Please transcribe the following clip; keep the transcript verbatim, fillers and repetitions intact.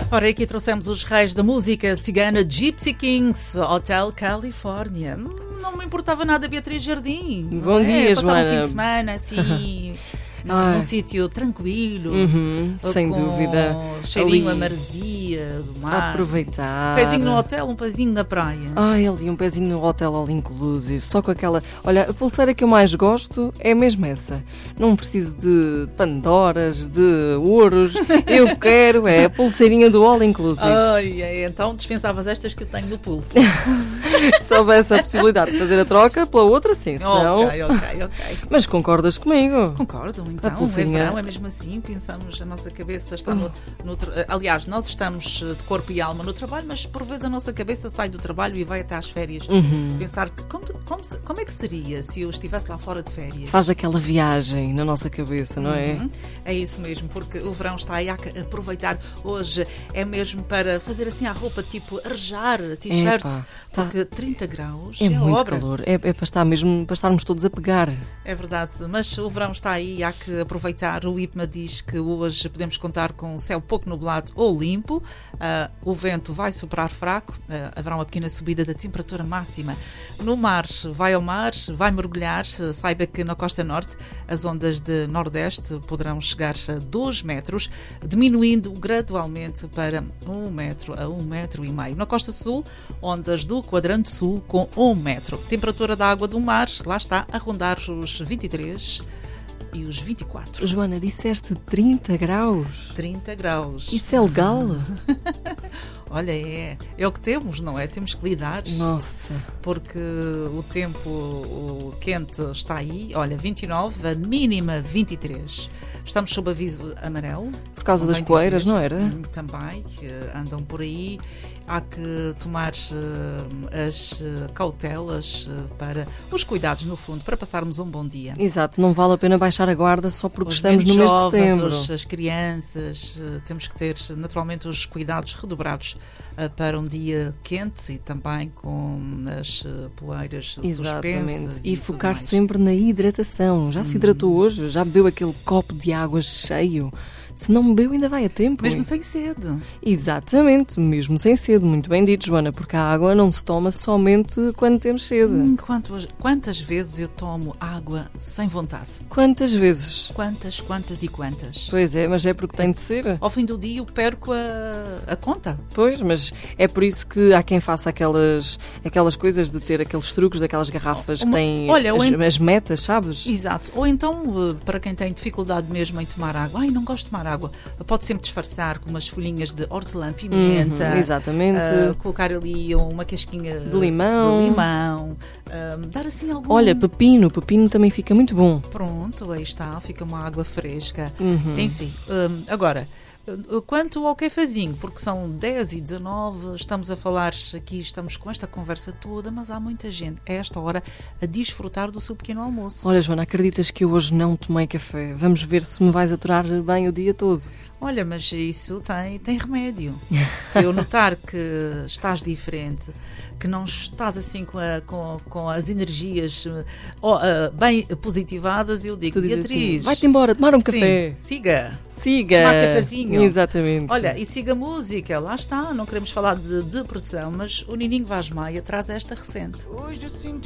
Ora, aqui trouxemos os reis da música cigana Gypsy Kings, Hotel California. Hum, Não me importava nada Beatriz Jardim. Bom é? dia, Passar Joana. um fim de semana assim, num sítio tranquilo, Uhum, sem com dúvida. cheirinho a Ali, maresia do mar. aproveitar. Um pezinho no hotel, um pezinho na praia. Ai, ali um pezinho no hotel all inclusive, só com aquela... Olha, a pulseira que eu mais gosto é mesmo essa. Não preciso de pandoras, de ouros. Eu quero é a pulseirinha do all inclusive. Ai, ai, então dispensavas estas que eu tenho no pulso. Se houvesse a possibilidade de fazer a troca pela outra, sim, senão... Ok, ok, ok. Mas concordas comigo? Concordo, A então, é pulseirinha. verão, é mesmo assim, pensamos, a nossa cabeça está no, no tra- aliás, nós estamos de corpo e alma no trabalho, mas por vezes a nossa cabeça sai do trabalho e vai até às férias. Uhum. Pensar que como, como, se- como é que seria se eu estivesse lá fora de férias? Faz aquela viagem na nossa cabeça, não é? Uhum. É isso mesmo, porque o verão está aí a ca- aproveitar. Hoje é mesmo para fazer assim a roupa, tipo arejar, t-shirt, Epá, tá. porque trinta graus É é, muito obra. calor, é, é para estar mesmo, para estarmos todos a pegar. É verdade, mas o verão está aí, há que aproveitar. O I P M A diz que hoje podemos contar com um céu pouco nublado ou limpo. Ah, o vento vai soprar fraco, ah, haverá uma pequena subida da temperatura máxima. No mar, vai ao mar, vai mergulhar. Saiba que na costa norte as ondas de nordeste poderão chegar a dois metros, diminuindo gradualmente para um metro a um metro e meio. Na costa sul, ondas do quadrante sul com um metro. Temperatura da água do mar, lá está, a rondar os vinte e três e os vinte e quatro. Joana, disseste trinta graus? trinta graus. Isso é legal? Olha, é, é o que temos, não é? Temos que lidar, Nossa. porque o tempo o quente está aí. Olha, vinte e nove, a mínima vinte e três. Estamos sob aviso amarelo. Por causa das Convém poeiras, dizer. não era? Hum, Também, que andam por aí. Há que tomar eh, as eh, cautelas eh, para os cuidados, no fundo, para passarmos um bom dia. Exato, não vale a pena baixar a guarda só porque Os estamos no menos mês de jovens, setembro. os- as crianças, eh, temos que ter naturalmente os cuidados redobrados eh, para um dia quente e também com as eh, poeiras Exatamente. suspensas. E tudo focar mais. sempre na hidratação. Já se hidratou hoje? Já bebeu aquele copo de água cheio? Se não bebeu, ainda vai a tempo. Mesmo sem sede. Exatamente, mesmo sem sede. Muito bem dito, Joana, porque a água não se toma somente quando temos sede. Hum, Quantas, quantas vezes eu tomo água sem vontade? Quantas vezes? Quantas, quantas e quantas? Pois é, mas é porque tem de ser. Ao fim do dia eu perco a, a conta. Pois, mas é por isso que há quem faça aquelas, aquelas coisas de ter aqueles truques daquelas garrafas que Uma- têm olha, as, ou em- as metas, sabes? Exato. Ou então, eh, para quem tem dificuldade mesmo em tomar água, ai, não gosto de tomar água, pode sempre disfarçar com umas folhinhas de hortelã, pimenta, Uhum, exatamente. ah, colocar ali uma casquinha De limão. de limão, ah, dar assim algum... Olha, pepino, pepino também fica muito bom. Pronto, aí está, fica uma água fresca. Uhum. Enfim, hum, agora, uh, quanto ao cafezinho, porque são dez e dezanove, estamos a falar aqui, estamos com esta conversa toda, mas há muita gente a esta hora a desfrutar do seu pequeno almoço. Olha, Joana, acreditas que eu hoje não tomei café? Vamos ver se me vais aturar bem o dia todo. Olha, mas isso tem, tem remédio. Se eu notar que estás diferente, que não estás assim com, a- com, com as energias uh, oh, uh, bem positivadas, eu digo, Tu dizes Beatriz, assim, vai-te embora, tomar um sim, café. siga. Siga. Tomar cafezinho. Exatamente. Olha, e siga a música, lá está, não queremos falar de depressão, mas o Nininho Vaz Maia traz esta recente. Hoje eu sinto